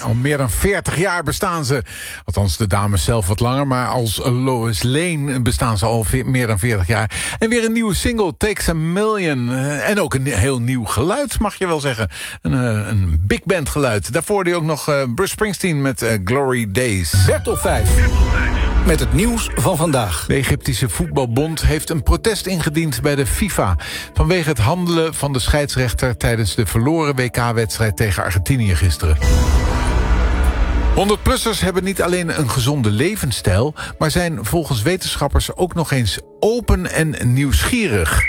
Al meer dan 40 jaar bestaan ze. Althans, de dames zelf wat langer. Maar als Lois Lane bestaan ze al meer dan 40 jaar. En weer een nieuwe single, Takes a Million. En ook een heel nieuw geluid, mag je wel zeggen. Een big band geluid. Daarvoor hoorde je ook nog Bruce Springsteen met Glory Days. Bertop 5. Met het nieuws van vandaag. De Egyptische Voetbalbond heeft een protest ingediend bij de FIFA... vanwege het handelen van de scheidsrechter... tijdens de verloren WK-wedstrijd tegen Argentinië gisteren. 100-plussers hebben niet alleen een gezonde levensstijl... maar zijn volgens wetenschappers ook nog eens open en nieuwsgierig.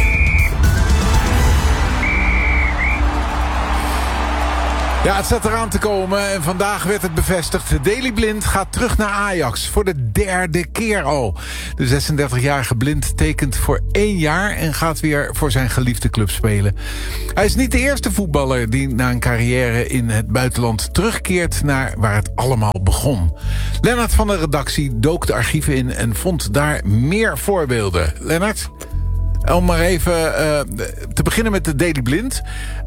Ja, het staat eraan te komen en vandaag werd het bevestigd. Daley Blind gaat terug naar Ajax voor de 3e keer al. De 36-jarige Blind tekent voor 1 jaar en gaat weer voor zijn geliefde club spelen. Hij is niet de eerste voetballer die na een carrière in het buitenland terugkeert naar waar het allemaal begon. Lennart van de redactie dook de archieven in en vond daar meer voorbeelden. Lennart, om maar even te beginnen met de Daley Blind.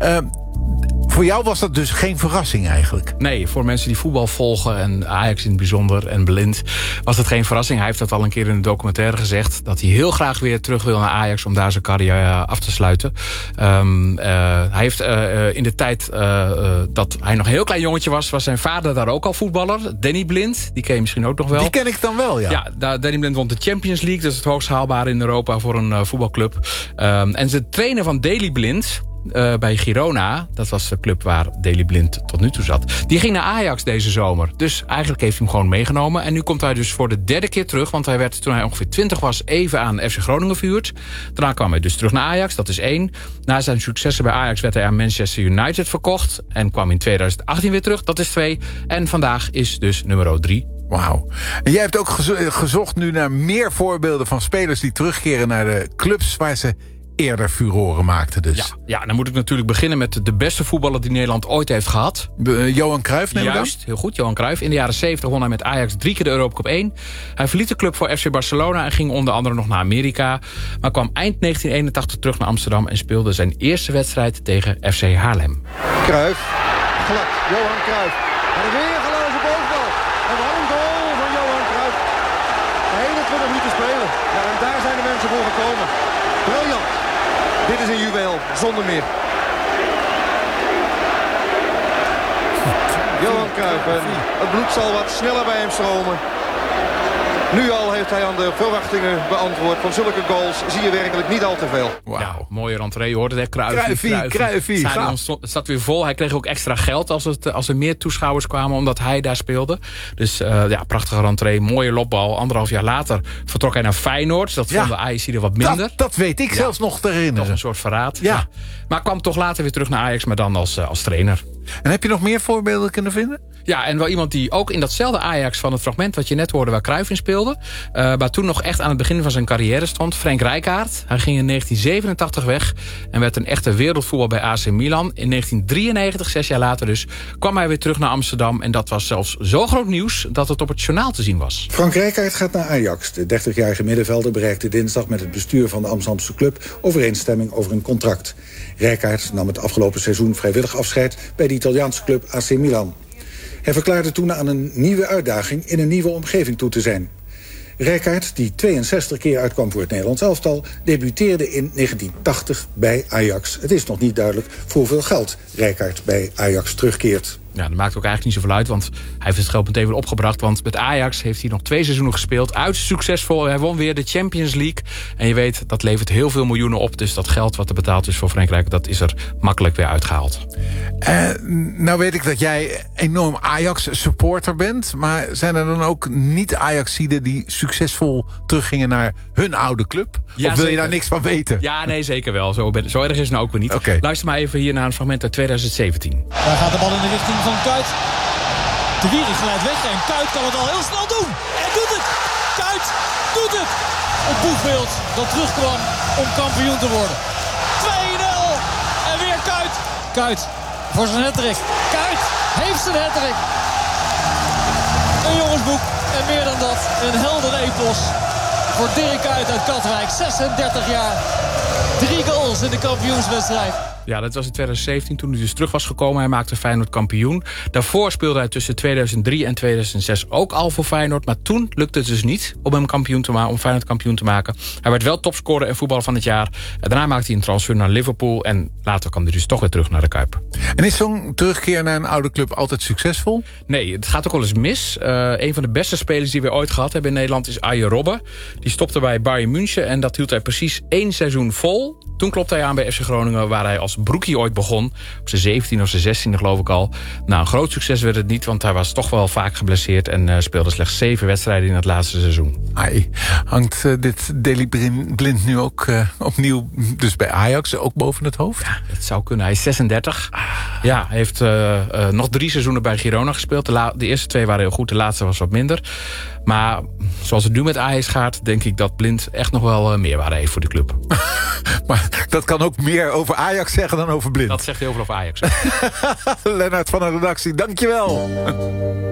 Voor jou was dat dus geen verrassing eigenlijk? Nee, voor mensen die voetbal volgen en Ajax in het bijzonder en Blind... was het geen verrassing. Hij heeft dat al een keer in een documentaire gezegd... dat hij heel graag weer terug wil naar Ajax om daar zijn carrière af te sluiten. Hij heeft in de tijd dat hij nog een heel klein jongetje was zijn vader daar ook al voetballer. Danny Blind, die ken je misschien ook nog wel. Die ken ik dan wel, ja. Ja, Danny Blind won de Champions League. Dat is het hoogst haalbare in Europa voor een voetbalclub. En de trainer van Daley Blind... bij Girona, dat was de club waar Daley Blind tot nu toe zat... die ging naar Ajax deze zomer. Dus eigenlijk heeft hij hem gewoon meegenomen. En nu komt hij dus voor de 3e keer terug... want hij werd toen hij ongeveer 20 was even aan FC Groningen verhuurd. Daarna kwam hij dus terug naar Ajax, dat is 1. Na zijn successen bij Ajax werd hij aan Manchester United verkocht... en kwam in 2018 weer terug, dat is 2. En vandaag is dus nummer 3. Wauw. En jij hebt ook gezocht nu naar meer voorbeelden van spelers... die terugkeren naar de clubs waar ze... eerder furoren maakte dus. Ja, dan moet ik natuurlijk beginnen met de beste voetballer die Nederland ooit heeft gehad. Johan Cruijff, neem ik Juist, heel goed, Johan Cruijff. In de jaren 70 won hij met Ajax 3 keer de Europa Cup 1. Hij verliet de club voor FC Barcelona en ging onder andere nog naar Amerika. Maar kwam eind 1981 terug naar Amsterdam en speelde zijn eerste wedstrijd tegen FC Haarlem. Cruijff, glad, Johan Cruijff. En weer geloze bovenbal. En wat een goal van Johan Cruijff. 21 minuten spelen. Ja, en daar zijn de mensen voor gekomen. Briljant. Dit is een juweel, zonder meer. Johan Cruijff, het bloed zal wat sneller bij hem stromen. Nu al heeft hij aan de verwachtingen beantwoord. Van zulke goals zie je werkelijk niet al te veel. Wow. Ja, mooie rentree, je hoorde het, Cruijffie. Het zat weer vol. Hij kreeg ook extra geld als er meer toeschouwers kwamen... omdat hij daar speelde. Dus prachtige rentree, mooie lopbal. 1,5 jaar later vertrok hij naar Feyenoord. Dat vond de Ajax er wat minder. Dat weet ik zelfs nog te herinneren. Toch een soort verraad. Ja. Maar kwam toch later weer terug naar Ajax, maar dan als trainer. En heb je nog meer voorbeelden kunnen vinden? Ja, en wel iemand die ook in datzelfde Ajax van het fragment... wat je net hoorde waar Cruijff in speelde... maar toen nog echt aan het begin van zijn carrière stond. Frank Rijkaard. Hij ging in 1987 weg en werd een echte wereldvoetbal bij AC Milan. In 1993, 6 jaar later dus, kwam hij weer terug naar Amsterdam... en dat was zelfs zo groot nieuws dat het op het journaal te zien was. Frank Rijkaard gaat naar Ajax. De 30-jarige middenvelder bereikte dinsdag met het bestuur van de Amsterdamse club... overeenstemming over een contract. Rijkaard nam het afgelopen seizoen vrijwillig afscheid... bij de Italiaanse club AC Milan. Hij verklaarde toen aan een nieuwe uitdaging in een nieuwe omgeving toe te zijn. Rijkaard, die 62 keer uitkwam voor het Nederlands elftal... debuteerde in 1980 bij Ajax. Het is nog niet duidelijk voor hoeveel geld Rijkaard bij Ajax terugkeert. Ja, dat maakt ook eigenlijk niet zoveel uit, want hij heeft het geld meteen weer opgebracht. Want met Ajax heeft hij nog 2 seizoenen gespeeld. Uiterst succesvol. Hij won weer de Champions League. En je weet, dat levert heel veel miljoenen op. Dus dat geld wat er betaald is voor Frank Rijkaard, dat is er makkelijk weer uitgehaald. Nou weet ik dat jij enorm Ajax-supporter bent. Maar zijn er dan ook niet-Ajaxiden die succesvol teruggingen naar hun oude club? Ja, of wil je zeker. daar niks van weten? Ja, nee, zeker wel. Zo erg is het nou ook weer niet. Okay. Luister maar even hier naar een fragment uit 2017. Daar gaat de bal in de richting van Kuyt. De Wierik glijdt weg en Kuyt kan het al heel snel doen. En doet het. Kuyt doet het. Het boegbeeld dat terugkwam om kampioen te worden. 2-0. En weer Kuyt. Kuyt voor zijn hattrick. Kuyt heeft zijn hattrick. Een jongensboek en meer dan dat. Een helder epos voor Dirk Kuyt uit Katwijk. 36 jaar. 3 goals in de kampioenswedstrijd. Ja, dat was in 2017 toen hij dus terug was gekomen. Hij maakte Feyenoord kampioen. Daarvoor speelde hij tussen 2003 en 2006 ook al voor Feyenoord. Maar toen lukte het dus niet om Feyenoord kampioen te maken. Hij werd wel topscorer en voetballer van het jaar. En daarna maakte hij een transfer naar Liverpool. En later kwam hij dus toch weer terug naar de Kuip. En is zo'n terugkeer naar een oude club altijd succesvol? Nee, het gaat ook wel eens mis. Een van de beste spelers die we ooit gehad hebben in Nederland is Arjen Robben. Die stopte bij Bayern München en dat hield hij precies 1 seizoen vol. Toen klopte hij aan bij FC Groningen, waar hij als broekie ooit begon. Op zijn 17 of zijn 16 geloof ik al. Nou, een groot succes werd het niet, want hij was toch wel vaak geblesseerd en speelde slechts 7 wedstrijden in het laatste seizoen. Ai, hangt dit Daley Blind nu ook opnieuw dus bij Ajax ook boven het hoofd? Ja, dat zou kunnen. Hij is 36. Ja, hij heeft nog 3 seizoenen bij Girona gespeeld. De eerste 2 waren heel goed, de laatste was wat minder. Maar zoals het nu met Ajax gaat, denk ik dat Blind echt nog wel meerwaarde heeft voor de club. Maar dat kan ook meer over Ajax zeggen dan over Blind. Dat zegt heel veel over Ajax. Lennart van de redactie, dankjewel.